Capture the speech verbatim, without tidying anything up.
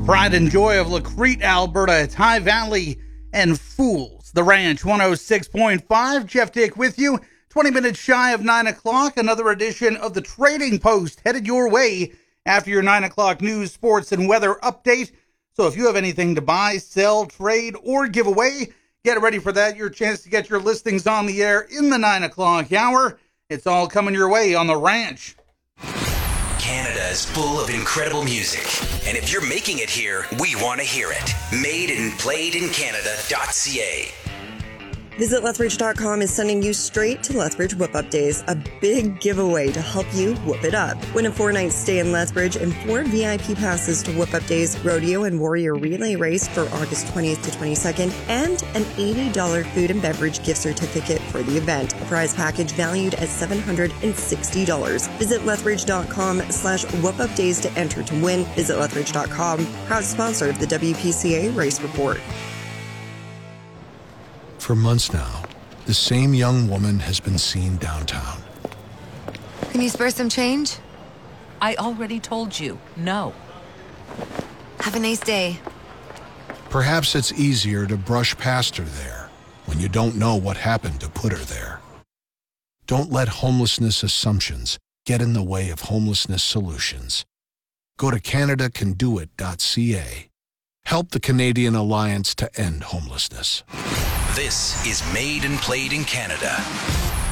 Pride and Joy of Lacrete, Alberta. It's High Valley and Fools. The Ranch one oh six point five. Jeff Dick with you. twenty minutes shy of nine o'clock. Another edition of the Trading Post headed your way after your nine o'clock news, sports, and weather update. So if you have anything to buy, sell, trade, or give away, get ready for that. Your chance to get your listings on the air in the nine o'clock hour. It's all coming your way on The Ranch. Canada is full of incredible music. And if you're making it here, we want to hear it. Made and played in Canada dot c a. Visit Lethbridge dot com is sending you straight to Lethbridge Whoop Up Days, a big giveaway to help you whoop it up. Win a four-night stay in Lethbridge and four V I P passes to Whoop Up Days Rodeo and Warrior Relay Race for August twentieth to twenty-second, and an eighty dollars food and beverage gift certificate for the event, a prize package valued at seven hundred sixty dollars. Visit Lethbridge dot com slash Whoop Up Days to enter to win. Visit Lethbridge dot com, proud sponsor of the W P C A Race Report. For months now, the same young woman has been seen downtown. Can you spare some change? I already told you, no. Have a nice day. Perhaps it's easier to brush past her there when you don't know what happened to put her there. Don't let homelessness assumptions get in the way of homelessness solutions. Go to Canada Can Do It dot c a. Help the Canadian Alliance to End Homelessness. This is Made and Played in Canada.